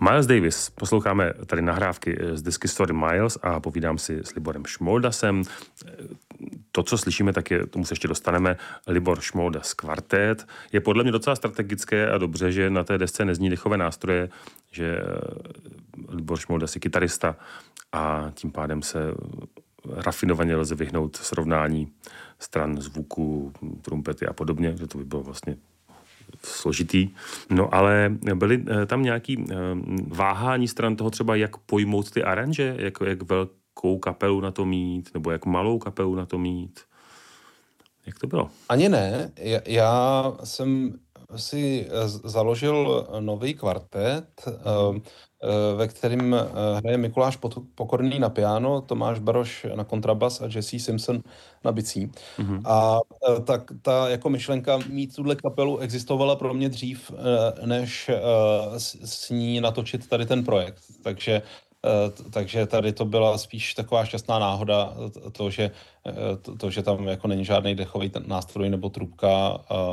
Miles Davis. Posloucháme tady nahrávky z desky Story Miles a povídám si s Liborem Šmoldasem. To, co slyšíme, tak je, tomu se ještě dostaneme, Libor Šmoldas kvartet. Je podle mě docela strategické a dobře, že na té desce nezní dechové nástroje, že Libor Šmoldas je kytarista a tím pádem se rafinovaně lze vyhnout srovnání stran zvuku, trumpety a podobně, že to by bylo vlastně složitý. No ale byly tam nějaký váhání stran toho třeba, jak pojmout ty aranže, jak velkou kapelu na to mít, nebo jak malou kapelu na to mít. Jak to bylo? Ani ne. Já jsem si založil nový kvartet, ve kterém hraje Mikuláš Pokorný na piano, Tomáš Baroš na kontrabas a Jesse Simpson na bicí. A tak ta jako myšlenka mít tuhle kapelu existovala pro mě dřív, než s ní natočit tady ten projekt. Takže tady to byla spíš taková šťastná náhoda, to, že tam jako není žádný dechový nástroj nebo trubka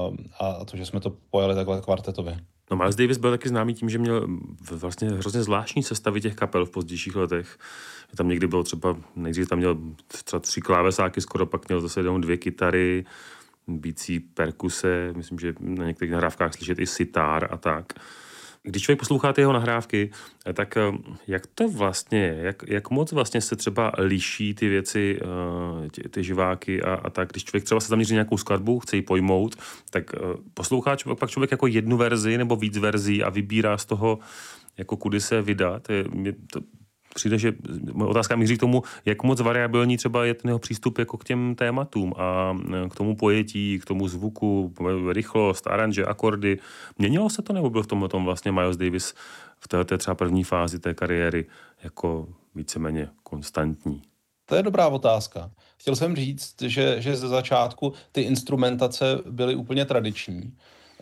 a to, že jsme to pojali takhle kvartetově. No Miles Davis byl taky známý tím, že měl vlastně hrozně zvláštní sestavy těch kapel v pozdějších letech. Tam někdy bylo třeba, nejdřív tam měl třeba 3 klávesáky skoro, pak měl zase jenom 2 kytary, bicí, perkuse, myslím, že na některých nahrávkách slyšet i sitar a tak. Když člověk poslouchá ty jeho nahrávky, tak jak to vlastně, jak moc vlastně se třeba liší ty věci, ty živáky a tak, když člověk třeba se zaměří nějakou skladbu, chce ji pojmout, tak poslouchá pak člověk jako jednu verzi nebo víc verzí a vybírá z toho, jako kudy se vydat. Přijde, že moje otázka míří k tomu, jak moc variabilní třeba je ten jeho přístup jako k těm tématům a k tomu pojetí, k tomu zvuku, rychlost, aranže, akordy. Měnilo se to, nebo byl v tomhle vlastně Miles Davis v té třeba první fázi té kariéry jako víceméně konstantní? To je dobrá otázka. Chtěl jsem říct, že ze začátku ty instrumentace byly úplně tradiční.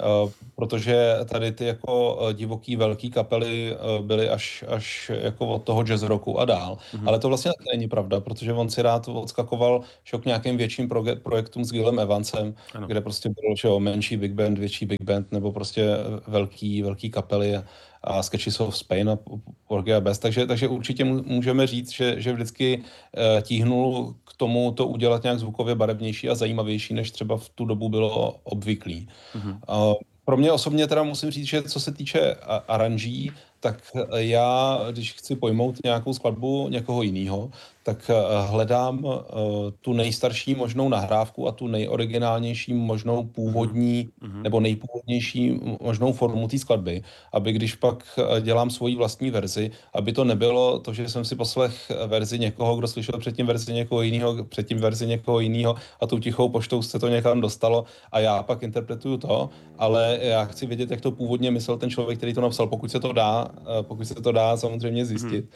Protože tady ty jako divoký velký kapely byly až jako od toho jazz rocku a dál. Ale to vlastně není pravda, protože on si rád odskakoval k nějakým větším projektům s Gilem Evansem, ano. Kde prostě bylo menší big band, větší big band, nebo prostě velký kapely a Sketches of Spain a Porgy a Bess. Takže určitě můžeme říct, že vždycky tíhnul k tomu to udělat nějak zvukově barevnější a zajímavější, než třeba v tu dobu bylo obvyklý. Pro mě osobně teda musím říct, že co se týče aranží, tak já, když chci pojmout nějakou skladbu někoho jiného, tak hledám tu nejstarší možnou nahrávku a tu nejoriginálnější možnou původní nebo nejpůvodnější možnou formu té skladby, aby když pak dělám svoji vlastní verzi, aby to nebylo to, že jsem si poslech verzi někoho, kdo slyšel předtím verzi někoho jiného, předtím verzi někoho jiného a tou tichou poštou se to někam dostalo a já pak interpretuju to, ale já chci vědět, jak to původně myslel ten člověk, který to napsal, pokud se to dá samozřejmě zjistit.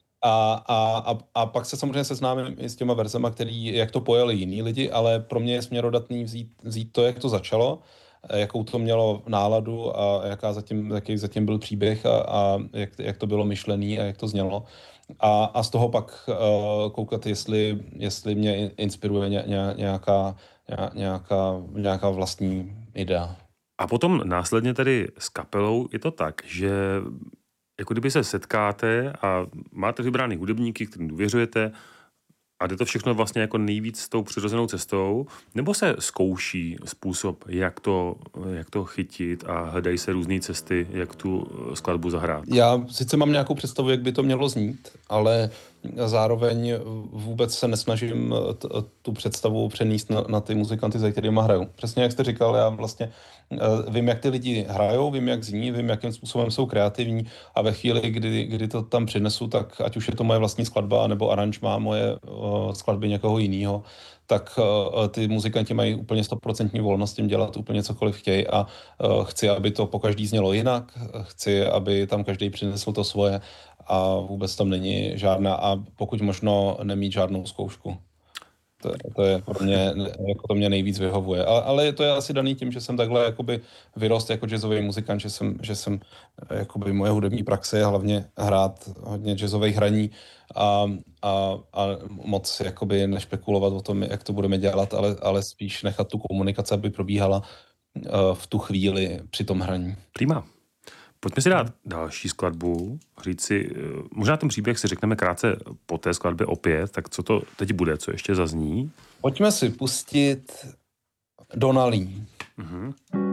A pak se samozřejmě seznámím i s těma verzema, jak to pojali jiní lidi, ale pro mě je směrodatný vzít to, jak to začalo, jakou to mělo náladu a jaký zatím byl příběh a jak to bylo myšlený a jak to znělo. A z toho pak koukat, jestli mě inspiruje nějaká vlastní idea. A potom následně tedy s kapelou je to tak, že jako kdyby se setkáte a máte vybraný hudebníky, kterým důvěřujete a jde to všechno vlastně jako nejvíc s tou přirozenou cestou, nebo se zkouší způsob, jak to chytit a hledají se různé cesty, jak tu skladbu zahrát? Já sice mám nějakou představu, jak by to mělo znít, ale zároveň vůbec se nesnažím tu představu přenést na ty muzikanty, za kterýma hraju. Přesně jak jste říkal, já vlastně vím, jak ty lidi hrajou, vím, jak zní, vím, jakým způsobem jsou kreativní a ve chvíli, kdy to tam přinesu, tak ať už je to moje vlastní skladba nebo aranžma moje skladby někoho jiného, tak ty muzikanti mají úplně 100% volnost tím dělat úplně cokoliv chtějí a chci, aby to pokaždý znělo jinak, chci, aby tam každý přinesl to svoje a vůbec tam není žádná a pokud možno nemít žádnou zkoušku. To je pro mě, jako to mě nejvíc vyhovuje. Ale to je asi daný tím, že jsem takhle jakoby vyrost jako jazzový muzikant, že jsem jakoby moje hudební praxe je hlavně hrát hodně jazzových hraní a moc jakoby nešpekulovat o tom, jak to budeme dělat, ale spíš nechat tu komunikaci, aby probíhala v tu chvíli při tom hraní. Prima. Pojďme si dát další skladbu, říct si, možná ten příběh si řekneme krátce po té skladbě opět, tak co to teď bude, co ještě zazní? Pojďme si pustit Donna Lee. Mhm.